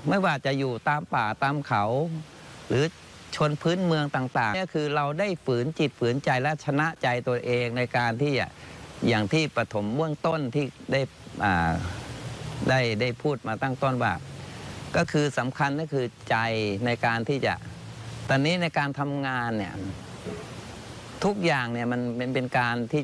ไม่ว่าจะอยู่ตามป่าตามเขา หรือชนพื้นเมืองต่างๆนี่คือเราได้ฝืนจิตฝืนใจและชนะใจตัวเองในการที่อย่างที่ปฐมเบื้องต้นที่ได้พูดมาตั้งต้นว่าก็คือสำคัญก็คือใจในการที่จะตอนนี้ในการทำงานเนี่ยทุกอย่างเนี่ยมันเป็นการที่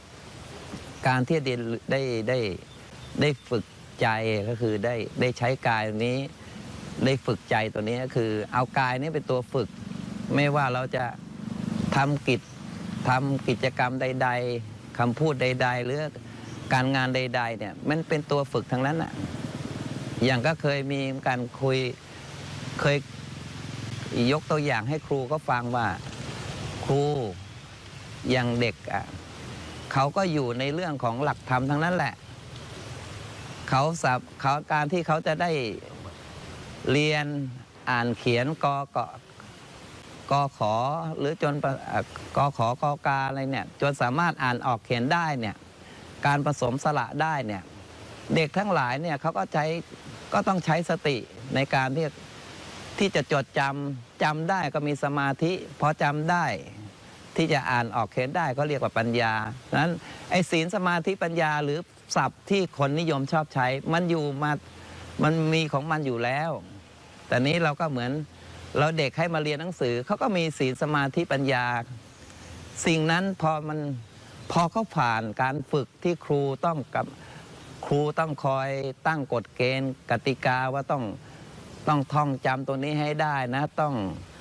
ได้ฝึกใจก็คือได้ใช้กายนี้ได้ฝึกใจตัวนี้ก็คือเอากายนี้เป็นตัวฝึกไม่ว่าเราจะทำกิจกรรมใดๆคำพูดใดๆหรือการงานใดๆเนี่ยมันเป็นตัวฝึกทั้งนั้นอ่ะอย่างก็เคยมีการเคยยกตัวอย่างให้ครูก็ฟังว่าครูอย่างเด็กอ่ะเขาก็อยู่ในเรื่องของหลักธรรมทั้งนั้นแหละเขาการที่เขาจะได้เรียนอ่านเขียนกขอหรือจนกขกกาอะไรเนี่ยจนสามารถอ่านออกเขียนได้เนี่ยการผสมสระได้เนี่ยเด็กทั้งหลายเนี่ยเขาก็ต้องใช้สติในการที่จะจดจำได้ก็มีสมาธิพอจำได้ที่จะอ่านออกเขียนได้ก็เรียกว่าปัญญานั้นไอ้ศีลสมาธิปัญญาหรือศัพท์ที่คนนิยมชอบใช้มันมีของมันอยู่แล้วแต่นี้เราก็เหมือนเราเด็กให้มาเรียนหนังสือเขาก็มีศีลสมาธิปัญญาสิ่งนั้นพอเขาผ่านการฝึกที่ครูต้องคอยตั้งกฎเกณฑ์กติกาว่าต้องท่องจำตัวนี้ให้ได้นะต้อง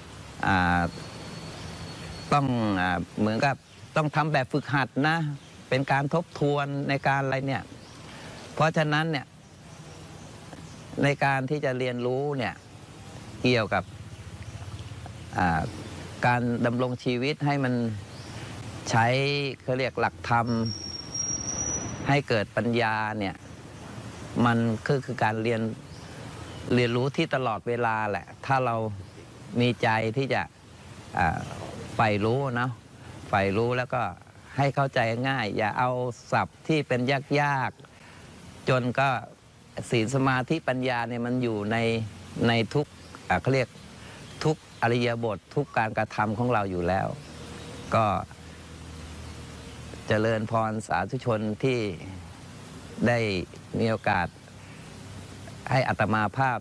เหมือนกับต้องทำแบบฝึกหัดนะเป็นการทบทวนในการอะไรเนี่ยเพราะฉะนั้นเนี่ยในการที่จะเรียนรู้เนี่ยเกี่ยวกับการดำรงชีวิตให้มันใช้เขาเรียกหลักธรรมให้เกิดปัญญาเนี่ยมันคือการเรียนรู้ที่ตลอดเวลาแหละถ้าเรามีใจที่จะใฝ่รู้นะใฝ่รู้แล้วก็ให้เข้าใจง่ายอย่าเอาศัพท์ที่เป็นยากๆจนก็ศีลสมาธิปัญญาเนี่ยมันอยู่ในทุกเขาเรียกทุกอริยบททุกการกระทำของเราอยู่แล้วก็เจริญพรสาธุชนที่ได้มีโอกาสให้อาตมาภาพ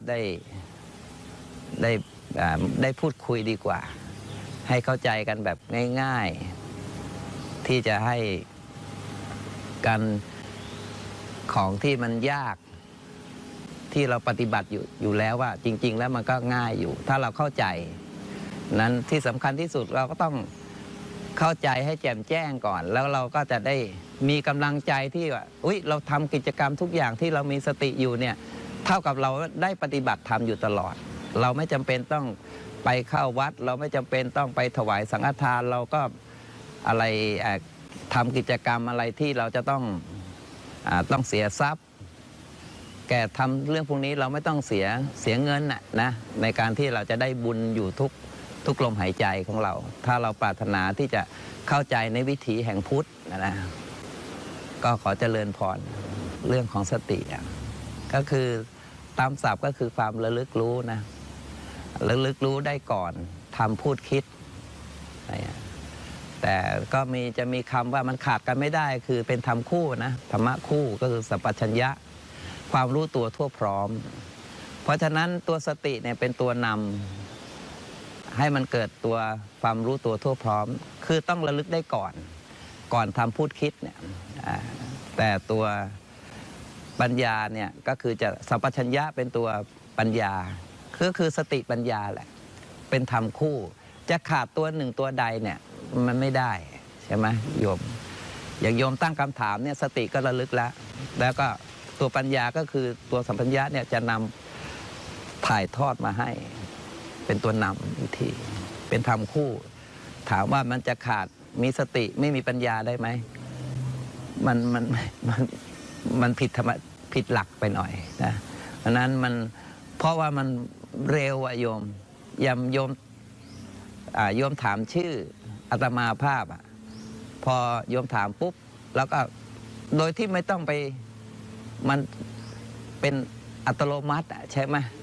ได้พูดคุยดีกว่าให้เข้าใจกันแบบง่ายๆที่จะให้กันของที่มันยากที่เราปฏิบัติอยู่แล้วว่าจริงๆแล้วมันก็ง่ายอยู่ถ้าเราเข้าใจนั้นที่สำคัญที่สุดเราก็ต้องเข้าใจให้แจ่มแจ้งก่อนแล้วเราก็จะได้มีกำลังใจที่ว่าเราทำกิจกรรมทุกอย่างที่เรามีสติอยู่เนี่ยเท่ากับเราได้ปฏิบัติธรรมอยู่ตลอดเราไม่จำเป็นต้องไปเข้าวัดเราไม่จำเป็นต้องไปถวายสังฆทานเราก็อะไรทำกิจกรรมอะไรที่เราจะต้องเสียทรัพย์แกทำเรื่องพวกนี้เราไม่ต้องเสียเงินนะในการที่เราจะได้บุญอยู่ทุกลมหายใจของเราถ้าเราปรารถนาที่จะเข้าใจในวิถีแห่งพุทธนะก็ขอเจริญพรเรื่องของสติก็คือตามศัพท์ก็คือความระลึกรู้นะระลึกรู้ได้ก่อนทำพูดคิดแต่ก็จะมีคำว่ามันขาดกันไม่ได้คือเป็นธรรมคู่นะธรรมะคู่ก็คือสัพพัญญะความรู้ตัวทั่วพร้อมเพราะฉะนั้นตัวสติเนี่ยเป็นตัวนำให้มันเกิดตัวความรู้ตัวทั่วพร้อมคือต้องระลึกได้ก่อนทำพูดคิดเนี่ยแต่ตัวปัญญาเนี่ยก็คือจะสัพพัญญะเป็นตัวปัญญาคือสติปัญญาแหละเป็นธรรมคู่จะขาดตัวหนึ่งตัวใดเนี่ยมันไม่ได้ใช่ไหมโยมอย่างโยมตั้งคำถามเนี่ยสติก็ระลึกแล้วก็ตัวปัญญาก็คือตัวสัมปัญญะเนี่ยจะนำถ่ายทอดมาให้เป็นตัวนำวิธีเป็นธรรมคู่ถามว่ามันจะขาดมีสติไม่มีปัญญาได้ไหมมันผิดหลักไปหน่อยนะเพราะนั้นเพราะว่ามันเร็วอะโยมโยมถามชื่ออาตมาภาพพอโยมถามปุ๊บแล้วก็โดยที่ไม่ต้องไปมันเป็นอัตโนมัติใช่ไหม